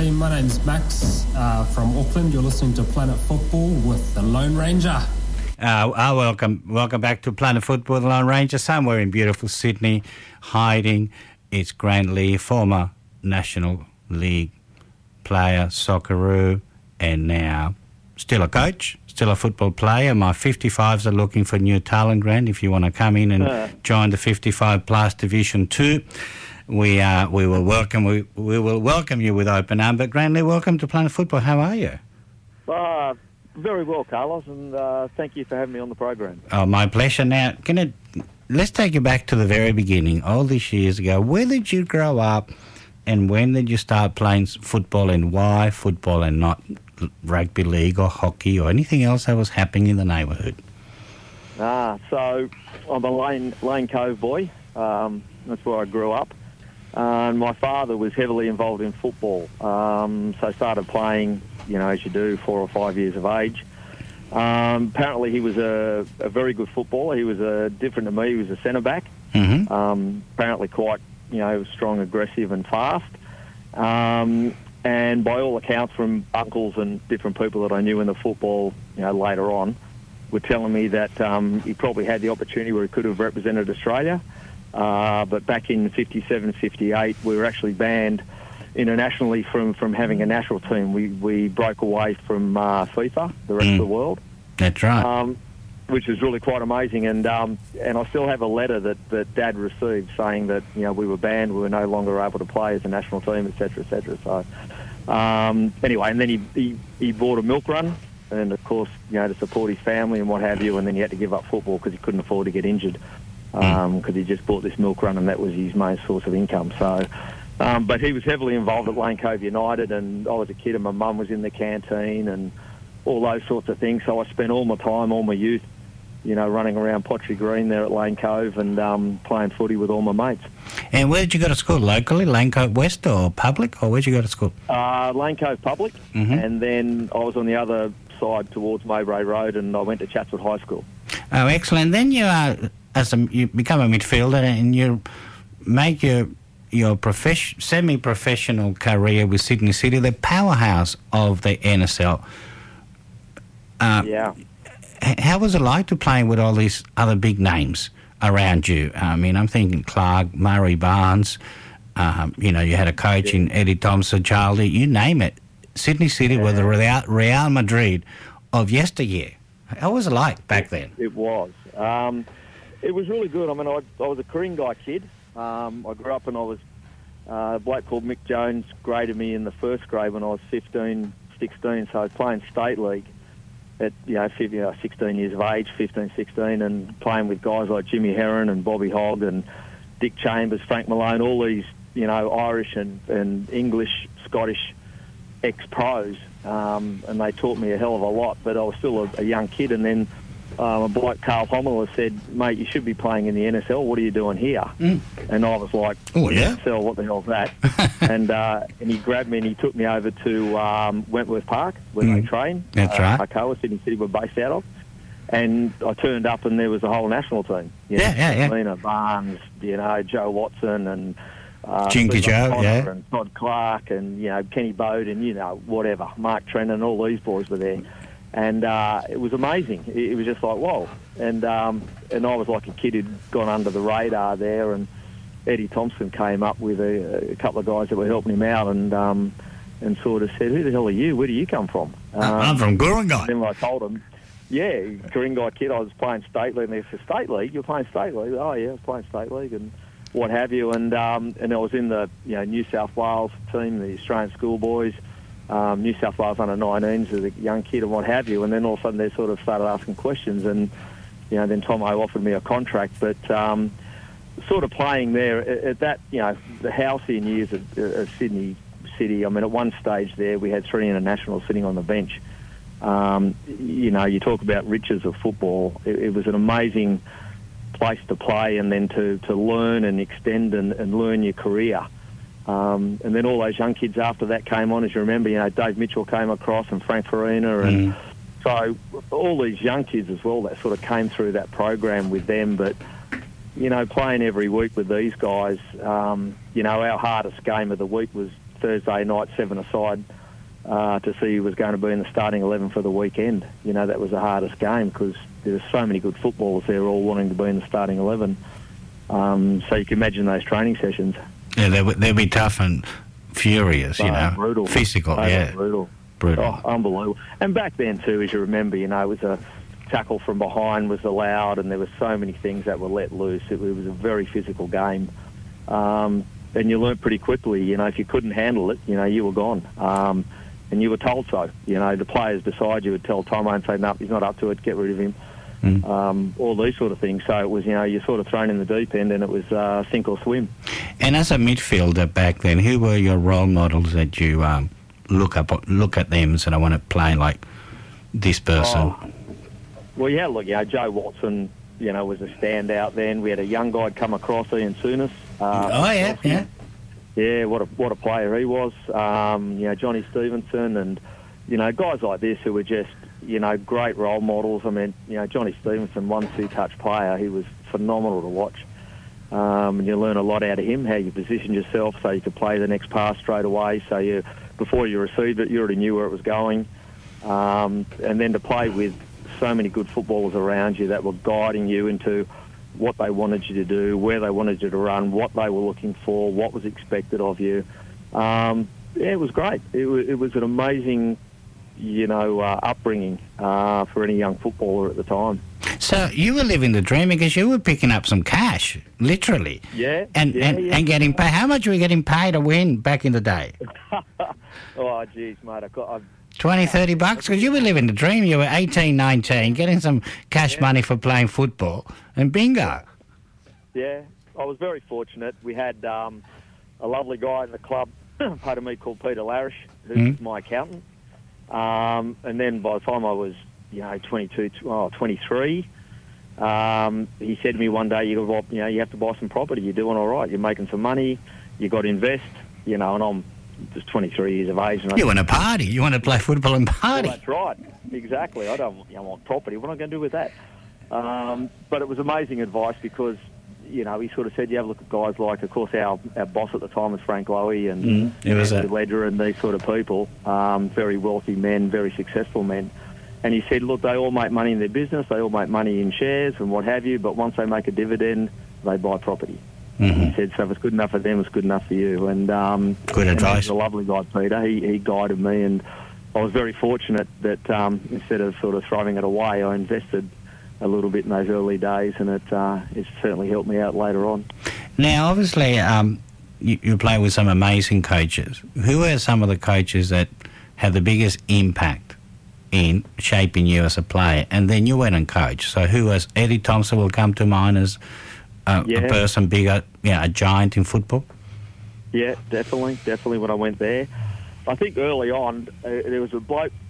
team. My name's Max from Auckland. You're listening to Planet Football with the Lone Ranger. Welcome back to Planet Football with the Lone Ranger. Somewhere in beautiful Sydney, hiding is Grant Lee, former National League player, Socceroo, and now still a coach, still a football player. My 55s are looking for new talent, Grant. If you want to come in and join the 55 plus Division 2, we will welcome you with open arms. But Grant Lee, welcome to Planet Football. How are you? Very well, Carlos, and thank you for having me on the program. Oh, my pleasure. Now, let's take you back to the very beginning, all these years ago. Where did you grow up, and when did you start playing football, and why football and not rugby league or hockey or anything else that was happening in the neighbourhood? So I'm a Lane Cove boy. That's where I grew up. And my father was heavily involved in football, so I started playing, as you do, 4 or 5 years of age. Apparently he was a very good footballer. He was different to me. He was a centre-back. Mm-hmm. Apparently quite, strong, aggressive and fast. And by all accounts from uncles and different people that I knew in the football, later on, were telling me that he probably had the opportunity where he could have represented Australia. But back in 57, 58, we were actually banned internationally from having a national team. We broke away from FIFA, the rest of the world. That's right. Which is really quite amazing. And I still have a letter that Dad received saying that, we were banned, we were no longer able to play as a national team, etc., etc. So, anyway, and then he bought a milk run, and of course, to support his family and what have you, and then he had to give up football because he couldn't afford to get injured. Because he just bought this milk run and that was his main source of income. So, but he was heavily involved at Lane Cove United, and I was a kid and my mum was in the canteen and all those sorts of things. So I spent all my time, all my youth, running around Pottery Green there at Lane Cove and playing footy with all my mates. And where did you go to school? Locally, Lane Cove West or public, or where'd you go to school? Lane Cove Public, and then I was on the other side towards Mowbray Road, and I went to Chatswood High School. Oh, excellent. Then you become a midfielder and you make your semi-professional career with Sydney City, the powerhouse of the NSL. How was it like to play with all these other big names around you? I mean, I'm thinking Clark, Murray Barnes, you had a coach in Eddie Thompson, Charlie, you name it. Sydney City were the Real Madrid of yesteryear. How was it like back then? It was. It was really good. I mean, I was a Ku-ring-gai kid. I grew up and I was a bloke called Mick Jones graded me in the first grade when I was 15, 16, so I was playing state league at 16 years of age, 15, 16, and playing with guys like Jimmy Herron and Bobby Hogg and Dick Chambers, Frank Malone, all these, Irish and English, Scottish ex-pros, and they taught me a hell of a lot, but I was still a young kid. And then a bloke, Carl Hommler, said, mate, you should be playing in the NSL. What are you doing here? And I was like, NSL, what the hell's that? and he grabbed me and he took me over to Wentworth Park, where they train. That's right. Alcoa, Sydney City were based out of. And I turned up and there was a whole national team. Lena Barnes, Joe Watson and... Chinky Joe, and Todd Clark and, Kenny Bode and, whatever, Mark Trent and all these boys were there. And it was amazing. It was just like, whoa. And I was like a kid who'd gone under the radar there, and Eddie Thompson came up with a couple of guys that were helping him out and sort of said, who the hell are you? Where do you come from? I'm from Ku-ring-gai. Then I told him, Ku-ring-gai kid, I was playing state league. And they said, state league? You're playing state league? Oh, yeah, I was playing state league and what have you. And I was in the New South Wales team, the Australian schoolboys, New South Wales under-19s as a young kid and what have you. And then all of a sudden they sort of started asking questions, and then Tomo offered me a contract. But sort of playing there at that, the halcyon years of Sydney City. I mean, at one stage there we had 3 internationals sitting on the bench. You talk about riches of football. It was an amazing place to play, and then to learn and extend and learn your career. And then all those young kids after that came on, as you remember, Dave Mitchell came across and Frank Farina, and so all these young kids as well that sort of came through that program with them. But, playing every week with these guys, our hardest game of the week was Thursday night 7-a-side to see who was going to be in the starting 11 for the weekend. You know, that was the hardest game because there's so many good footballers there all wanting to be in the starting 11. So you can imagine those training sessions. Yeah, they'll be tough and furious, you know. Brutal. Physical, Brutal. Brutal. Oh, unbelievable. And back then, too, as you remember, you know, it was a tackle from behind was allowed, and there were so many things that were let loose. It was a very physical game. And you learnt pretty quickly, you know, if you couldn't handle it, you know, you were gone. And you were told so. You know, the players beside you would tell Tomo and say, no, he's not up to it, get rid of him. All these sort of things. So it was, you know, you're sort of thrown in the deep end and it was sink or swim. And as a midfielder back then, who were your role models that you look at them and said, I want to play like this person? Well, yeah, look, you know, Joe Watson, you know, was a standout then. We had a young guy come across, Ian Souness. Yeah, what a player he was. You know, Johnny Stevenson and, you know, guys like this who were just, you know, great role models. I mean, you know, Johnny Stevenson, 1-2 player. He was phenomenal to watch. And you learn a lot out of him, how you position yourself so you could play the next pass straight away. So you, before you received it, you already knew where it was going. And then to play with so many good footballers around you that were guiding you into what they wanted you to do, where they wanted you to run, what they were looking for, what was expected of you. Yeah, it was great. It was an amazing, you know, upbringing for any young footballer at the time. So you were living the dream because you were picking up some cash, literally. Yeah. And getting paid. How much were you getting paid to win back in the day? Oh, geez, mate. I've 20, 30 bucks? Because you were living the dream. You were 18, 19, getting some cash money for playing football, and bingo. Yeah, I was very fortunate. We had a lovely guy in the club, part of me, called Peter Larish, who was my accountant. And then by the time I was, you know, 23, he said to me one day, you have to buy some property. You're doing all right. You're making some money. You got to invest, you know, and I'm just 23 years of age. And you want to party. You want to play football and party. Well, that's right. Exactly. I don't want property. What am I going to do with that? But it was amazing advice because, you know, he sort of said, you have a look at guys like, of course, our boss at the time was Frank Lowy and Ledger and these sort of people, very wealthy men, very successful men. And he said, look, they all make money in their business, they all make money in shares and what have you, but once they make a dividend, they buy property. He said, so if it's good enough for them, it's good enough for you. And good advice. He's a lovely guy, Peter. He guided me, and I was very fortunate that instead of sort of throwing it away, I invested a little bit in those early days, and it certainly helped me out later on. Now, obviously, you play with some amazing coaches. Who are some of the coaches that had the biggest impact in shaping you as a player? And then you went and coached. So who was Eddie Thompson will come to mind as a person bigger, a giant in football? Yeah, definitely when I went there. I think early on, there's a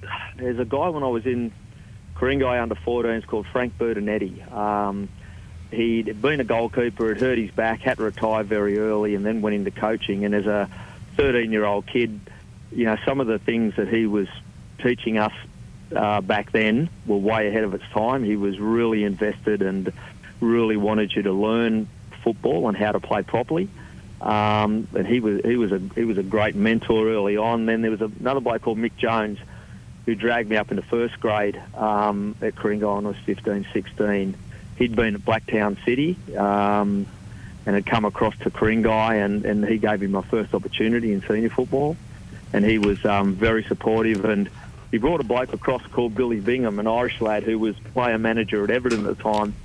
guy when I was in Ku-ring-gai under 14s called Frank Bertinetti. He'd been a goalkeeper, had hurt his back, had to retire very early, and then went into coaching. And as a 13-year-old kid, you know, some of the things that he was teaching us back then were way ahead of its time. He was really invested and really wanted you to learn football and how to play properly. And he was a great mentor early on. Then there was another bloke called Mick Jones who dragged me up into first grade at Ku-ring-gai when I was 15, 16. He'd been at Blacktown City and had come across to Ku-ring-gai, and he gave me my first opportunity in senior football. And he was very supportive, and he brought a bloke across called Billy Bingham, an Irish lad who was player manager at Everton at the time.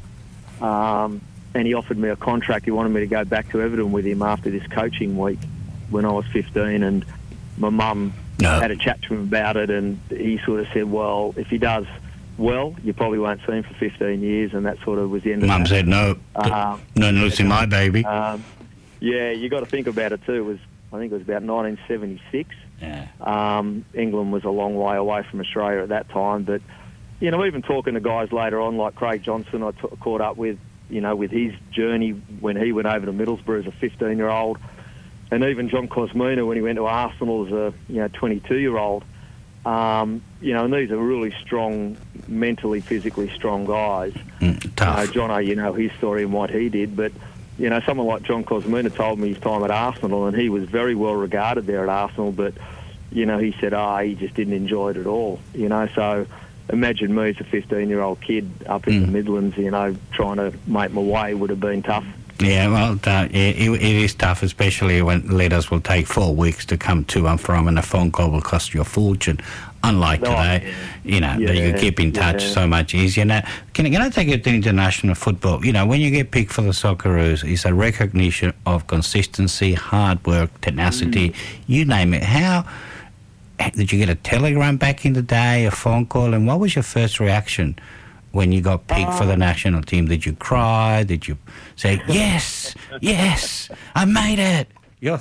And he offered me a contract. He wanted me to go back to Everton with him after this coaching week when I was 15. And my mum had a chat to him about it, and he sort of said, well, if he does well, you probably won't see him for 15 years, and that sort of was the end of Mum said, no, no losing my baby. Yeah, you got to think about it too. I think it was about 1976. Yeah. England was a long way away from Australia at that time, but, you know, even talking to guys later on, like Craig Johnson, I caught up with, you know, with his journey when he went over to Middlesbrough as a 15-year-old, and even John Cosmina when he went to Arsenal as a 22-year-old. You know, and these are really strong, mentally, physically strong guys. Tough. Jono, you know his story and what he did, but someone like John Cosmina told me his time at Arsenal, and he was very well regarded there at Arsenal, but, he said, he just didn't enjoy it at all, so imagine me as a 15-year-old kid up in the Midlands, trying to make my way would have been tough. Yeah, well, it is tough, especially when letters will take 4 weeks to come to and from, and a phone call will cost you a fortune. Unlike today, that you keep in touch so much easier. Now, can I take you to international football? When you get picked for the Socceroos, it's a recognition of consistency, hard work, tenacity, you name it. How did you get a telegram back in the day, a phone call, and what was your first reaction when you got picked for the national team? Did you cry? Did you say, yes, I made it? Yeah,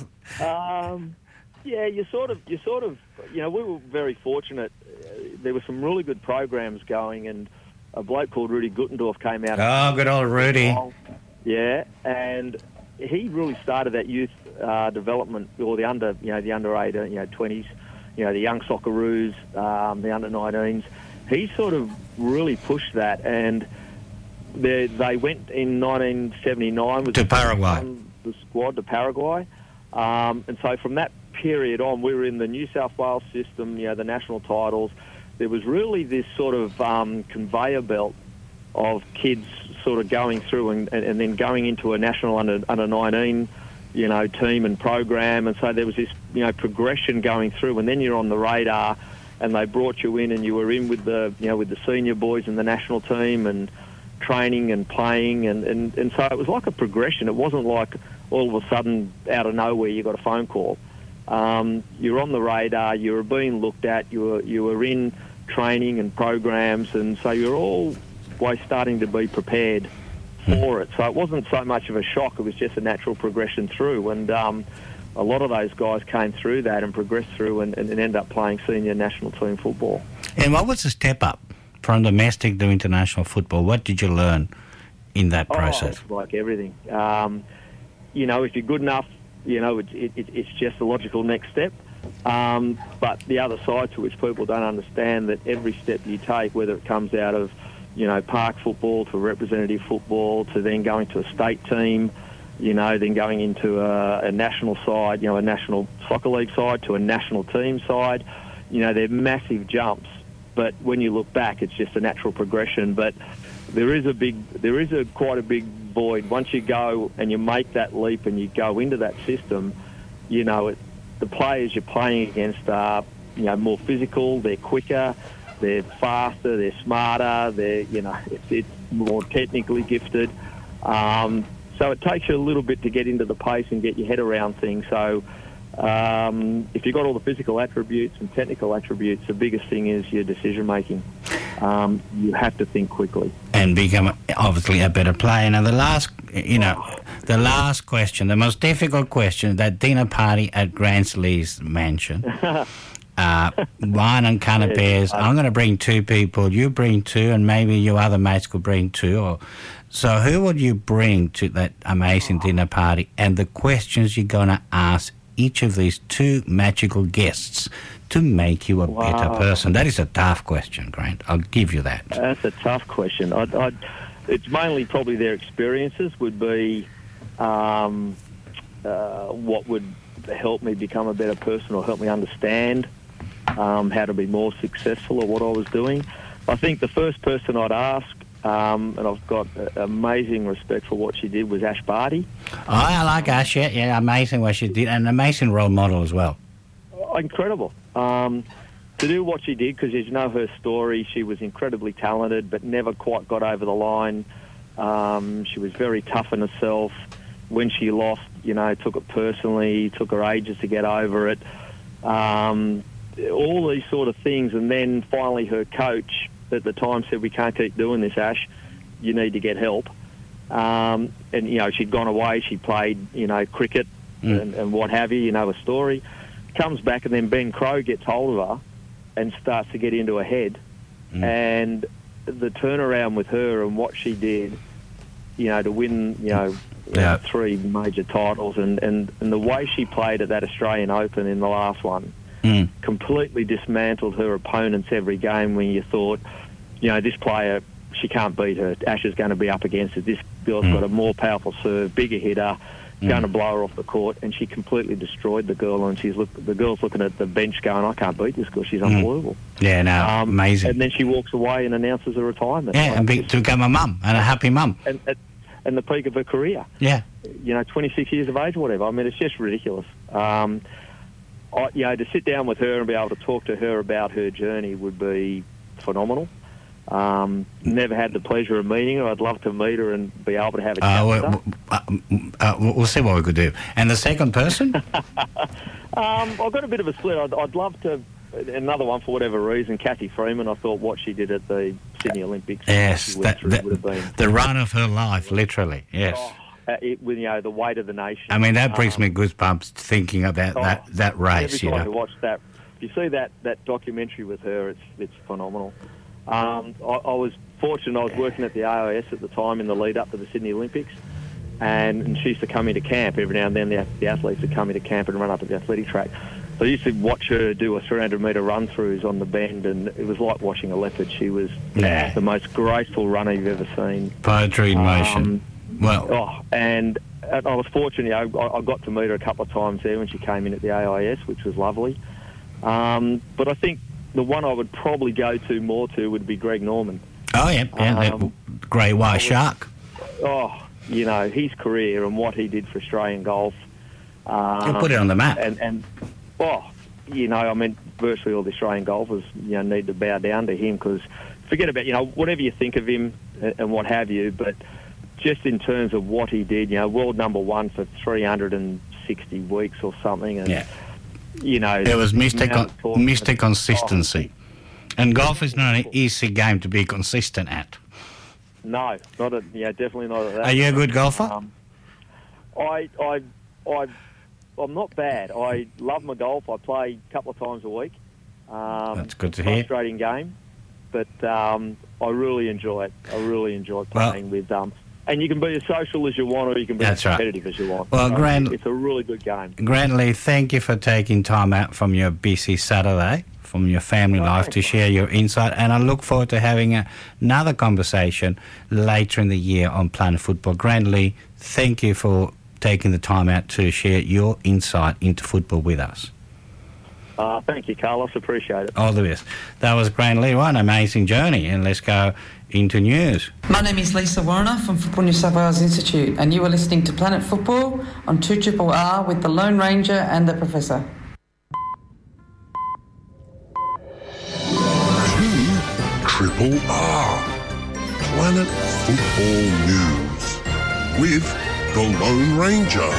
you sort of, we were very fortunate. There were some really good programs going, and a bloke called Rudy Guttendorf came out. Oh, good old Rudy. Yeah, and he really started that youth development, or the under 8, 20s, the young Socceroos, the under 19s. He sort of really pushed that, and they went in 1979 to Paraguay. The squad to Paraguay, and so from that period on, we were in the New South Wales system. The national titles. There was really this sort of conveyor belt of kids sort of going through and then going into a national under 19, team and program, and so there was this progression going through, and then you're on the radar. And they brought you in, and you were in with the with the senior boys in the national team, and training and playing, and so it was like a progression. It wasn't like all of a sudden out of nowhere you got a phone call. You're on the radar. You were being looked at. You were in training and programs, and so you're always starting to be prepared for it. So it wasn't so much of a shock. It was just a natural progression through, and a lot of those guys came through that and progressed through and ended up playing senior national team football. And what was the step up from domestic to international football? What did you learn in that process? Like everything. If you're good enough, it's just the logical next step. But the other side to which people don't understand, that every step you take, whether it comes out of, park football to representative football to then going to a state team, then going into a national side, a national soccer league side to a national team side, they're massive jumps. But when you look back, it's just a natural progression. But there is quite a big void. Once you go and you make that leap and you go into that system, the players you're playing against are, more physical, they're quicker, they're faster, they're smarter, it's more technically gifted. So it takes you a little bit to get into the pace and get your head around things. So if you've got all the physical attributes and technical attributes, the biggest thing is your decision-making. You have to think quickly. And become, obviously, a better player. Now, the last question, the most difficult question, that dinner party at Grant Lee's mansion. Wine and canapes. I'm going to bring 2 people. You bring 2, and maybe your other mates could bring 2. So who would you bring to that amazing dinner party, and the questions you're going to ask each of these 2 magical guests to make you a better person? That is a tough question, Grant. I'll give you that. That's a tough question. It's mainly probably their experiences would be what would help me become a better person or help me understand how to be more successful at what I was doing. I think the first person I'd ask, and I've got amazing respect for what she did, was Ash Barty. Oh, I like Ash, yeah, amazing what she did, and an amazing role model as well. Incredible. To do what she did, because you know her story, she was incredibly talented but never quite got over the line. She was very tough on herself. When she lost, took it personally, took her ages to get over it. All these sort of things, and then finally her coach at the time said, "We can't keep doing this, Ash. You need to get help." And she'd gone away. She played, cricket and what have you. Her story. Comes back, and then Ben Crowe gets hold of her and starts to get into her head. And the turnaround with her and what she did, to win, 3 major titles, and the way she played at that Australian Open in the last one, completely dismantled her opponents every game when you thought, this player, she can't beat her. Ash is going to be up against it. girl's got a more powerful serve, bigger hitter, going to blow her off the court, and she completely destroyed the girl. And the girl's looking at the bench going, I can't beat this girl. She's unbelievable. Yeah, no, amazing. And then she walks away and announces her retirement. Yeah, and to become a mum and a happy mum. And the peak of her career. Yeah. 26 years of age or whatever. I mean, it's just ridiculous. To sit down with her and be able to talk to her about her journey would be phenomenal. Never had the pleasure of meeting her. I'd love to meet her and be able to have a chat with her. We'll see what we could do. And the second person? I've got a bit of a split. I'd love to... Another one, for whatever reason, Kathy Freeman. I thought what she did at the Sydney Olympics... Yes, would have been... The run of her life, literally, yes. With the weight of the nation. I mean, that brings me goosebumps thinking about that race. Every time you watch that, if you see that documentary with her, it's phenomenal. I was fortunate. I was working at the AIS at the time in the lead up to the Sydney Olympics, and she used to come into camp every now and then. The athletes would come into camp and run up at the athletic track. So I used to watch her do a 300-metre run-throughs on the bend, and it was like watching a leopard. She was the most graceful runner you've ever seen. Poetry in motion. And I was fortunate. I got to meet her a couple of times there when she came in at the AIS, which was lovely. But I think the one I would probably go to more to would be Greg Norman. Oh, yeah, that grey white shark. His career and what he did for Australian golf. He'll put it on the map. Virtually all the Australian golfers, need to bow down to him, because forget about, whatever you think of him and what have you, but just in terms of what he did, world number one for 360 weeks or something. And, it was Mr. Consistency. And golf is not an easy game to be consistent at. No, definitely not at that. Are you a good golfer? I'm not bad. I love my golf. I play a couple of times a week. That's good to hear. Frustrating game, but I really enjoy it. I really enjoy playing with and you can be as social as you want, or you can be as competitive as you want. Well, it's a really good game. Grant Lee, thank you for taking time out from your busy Saturday, from your family life, to share your insight, and I look forward to having another conversation later in the year on Planet Football. Grant Lee, thank you for taking the time out to share your insight into football with us. Thank you, Carlos. Appreciate it. All the best. That was Grant Lee. What an amazing journey. And let's go into news. My name is Lisa Warner from Football New South Wales Institute, and you are listening to Planet Football on 2RRR with the Lone Ranger and the Professor. 2RRR, Planet Football News, with the Lone Ranger.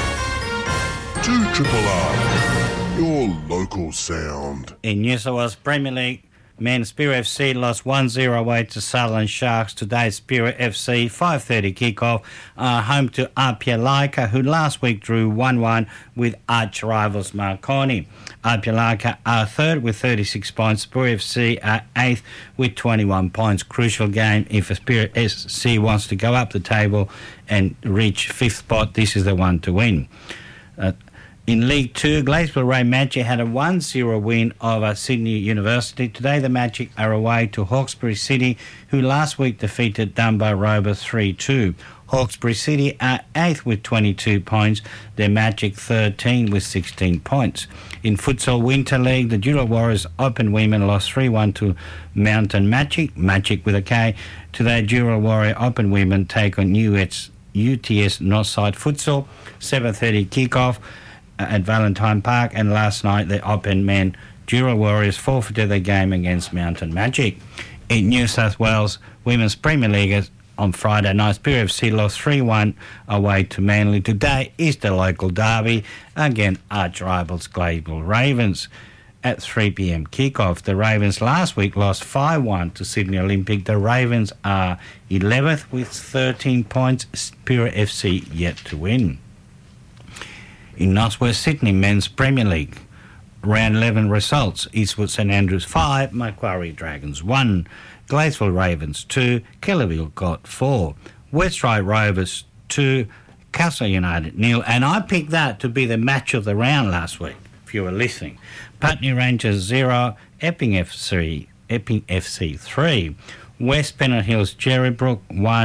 2RRR, your local sound. In New South Wales Premier League, Men's Spirit FC lost 1-0 away to Sutherland Sharks. Today's Spirit FC 5:30 kickoff home to Apia Laika, who last week drew 1-1 with arch rivals Marconi. Apia Laika are third with 36 points. Spirit FC are eighth with 21 points. Crucial game if Spirit FC wants to go up the table and reach fifth spot. This is the one to win. In League 2, Gladesville Ray Magic had a 1-0 win over Sydney University. Today, the Magic are away to Hawkesbury City, who last week defeated Dunbar Rovers 3-2. Hawkesbury City are 8th with 22 points. The Magic 13 with 16 points. In Futsal Winter League, the Jura Warriors Open Women lost 3-1 to Mountain Magic, Magic with a K. Today, Jura Warrior Open Women take on UTS Northside Futsal, 7:30 kickoff at Valentine Park, and last night the Open Men Jura Warriors forfeited their game against Mountain Magic. In New South Wales Women's Premier League on Friday night, Spirit FC lost 3-1 away to Manly. Today is the local derby, again arch rivals Gladesville Ravens at 3 p.m. kickoff. The Ravens last week lost 5-1 to Sydney Olympic. The Ravens are 11th with 13 points. Spirit FC yet to win. In Northwest Sydney Men's Premier League, round 11 results: Eastwood St Andrews 5, Macquarie Dragons 1, Gladesville Ravens 2, Kellerville got 4, West Ryde Rovers 2, Castle United 0, and I picked that to be the match of the round last week, if you were listening. Putney Rangers 0, Epping FC 3, West Pennant Hills Cherrybrook 1,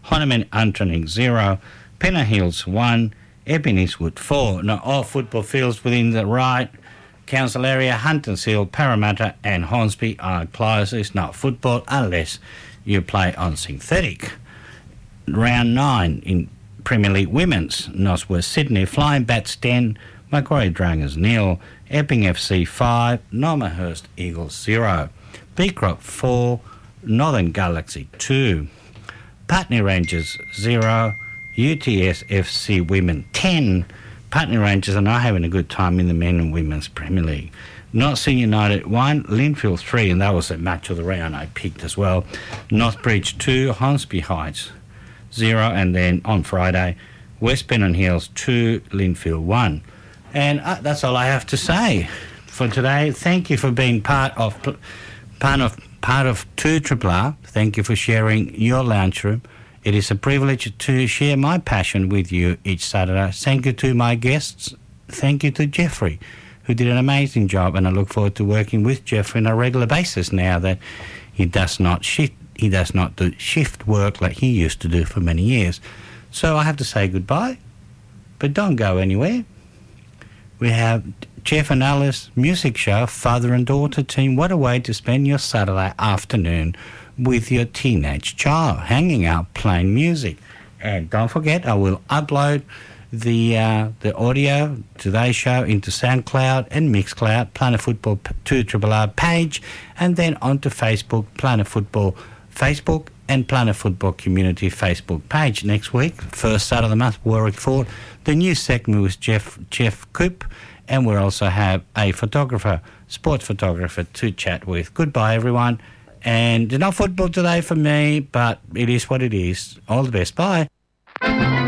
Honeman Untranig 0, Penna Hills 1, Epping Eastwood 4. Now, all football fields within the right council area, Huntons Hill, Parramatta and Hornsby are closed. It's not football unless you play on synthetic. Round 9 in Premier League Women's, Northwest Sydney, Flying Bats 10, Macquarie Dragons 0, Epping FC 5, Normanhurst Eagles 0, Beecroft 4, Northern Galaxy 2, Putney Rangers 0, UTS FC Women 10. Putney Rangers are not having a good time in the Men and Women's Premier League. Northsea United 1, Linfield 3, and that was a match of the round I picked as well. Northbridge 2, Hornsby Heights 0, and then on Friday, West Pennant Hills 2, Linfield 1. And that's all I have to say for today. Thank you for being part of 2RRR. Thank you for sharing your lounge room. It is a privilege to share my passion with you each Saturday. Thank you to my guests. Thank you to Jeffrey, who did an amazing job, and I look forward to working with Jeffrey on a regular basis now that he does not do shift work like he used to do for many years. So I have to say goodbye, but don't go anywhere. We have Jeff and Alice music show, father and daughter team. What a way to spend your Saturday afternoon with your teenage child, hanging out, playing music. And don't forget, I will upload the audio, today's show, into SoundCloud and Mixcloud, Planet Football 2RRR page, and then onto Facebook, Planet Football Facebook, and Planet Football Community Facebook page. Next week, first start of the month, Warwick Ford, the new segment with Jeff Coop, and we'll also have a photographer, sports photographer, to chat with. Goodbye, everyone. And no football today for me, but it is what it is. All the best. Bye.